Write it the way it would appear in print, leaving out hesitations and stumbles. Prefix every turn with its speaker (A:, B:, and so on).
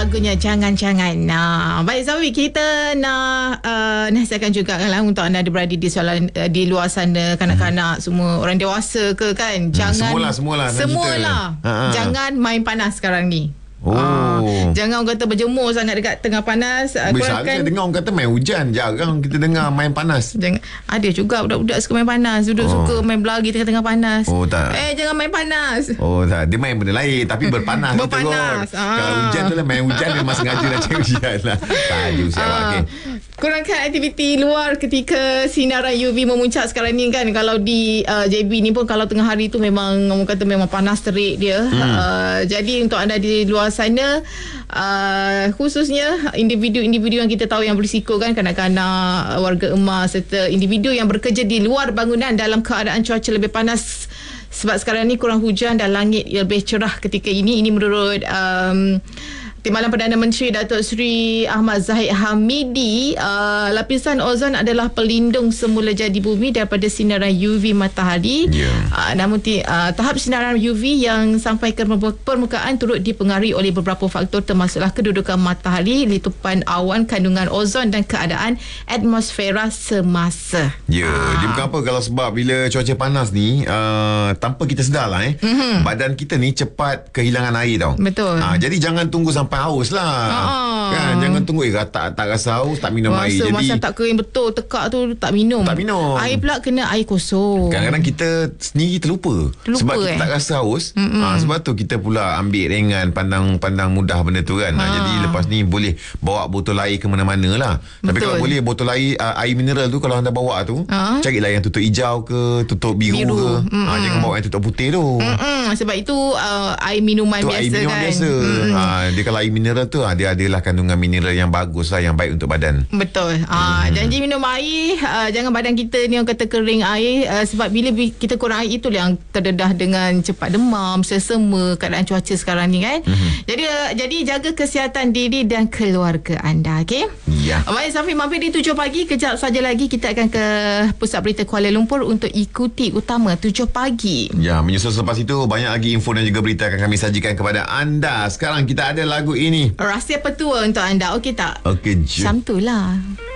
A: lagunya Jangan-Jangan. Baik Zawi, kita nak nasihatkan juga lah untuk anda berada di luar sana, kanak-kanak semua, orang dewasa ke kan, jangan semualah jangan main panas sekarang ni. Jangan orang kata berjemur sangat dekat tengah panas.
B: Biasanya dengar orang kata main hujan, jarang kita dengar main panas.
A: Ada juga budak-budak suka main panas, suka main berlari tengah-tengah panas.
B: Tak.
A: Jangan main panas.
B: Tak. Dia main benda lain tapi berpanas. Kalau hujan tu lah, main hujan memang sengaja nak cari hujan lah. Tajuk siapa. Okay.
A: Kurangkan aktiviti luar ketika sinaran UV memuncak sekarang ni kan. Kalau di JB ni pun kalau tengah hari tu memang orang kata memang panas terik dia. Jadi untuk anda di luar sana, khususnya individu-individu yang kita tahu yang berisiko kan, kanak-kanak, warga emas serta individu yang bekerja di luar bangunan dalam keadaan cuaca lebih panas. Sebab sekarang ni kurang hujan dan langit lebih cerah ketika ini. Ini menurut Timbalan Perdana Menteri Datuk Seri Ahmad Zahid Hamidi. Lapisan ozon adalah pelindung semula jadi bumi daripada sinaran UV matahari. Namun tahap sinaran UV yang sampai ke permukaan turut dipengaruhi oleh beberapa faktor, termasuklah kedudukan matahari, letupan awan, kandungan ozon dan keadaan atmosfera semasa.
B: Dia bukan apa, kalau sebab bila cuaca panas ni, tanpa kita sedar lah badan kita ni cepat kehilangan air tau.
A: Betul.
B: Jadi jangan tunggu sampai haus lah. Kan, jangan tunggu tak rasa haus, tak minum air. Jadi
A: masa tak kering betul, tekak tu tak minum. Air pula kena air kosong.
B: Kadang-kadang kita sendiri terlupa sebab kita tak rasa haus. Sebab tu kita pula ambil ringan, pandang mudah benda tu kan. Jadi lepas ni boleh bawa botol air ke mana-mana lah. Tapi kalau boleh botol air mineral tu, kalau anda bawa tu, carilah yang tutup hijau ke, tutup biru ke. Jangan bawa yang tutup putih tu.
A: Sebab itu air minuman biasa
B: air minuman
A: kan.
B: Biasa. Dia kalau air mineral tu, dia adalah kandungan mineral yang bagus lah, yang baik untuk badan.
A: Betul. Janji minum air, jangan badan kita ni orang kata kering air, sebab bila kita kurang air, itulah yang terdedah dengan cepat demam, sesama, keadaan cuaca sekarang ni kan. Jadi jaga kesihatan diri dan keluarga anda. Okay? Baik Safi, mampir di 7 pagi. Kejap saja lagi kita akan ke Pusat Berita Kuala Lumpur untuk ikuti utama 7 pagi.
B: Menyusul selepas itu banyak lagi info dan juga berita akan kami sajikan kepada anda. Sekarang kita ada lagu ini,
A: rahsia petua untuk anda. Okey tak?
B: Okey je.
A: Macam tu lah.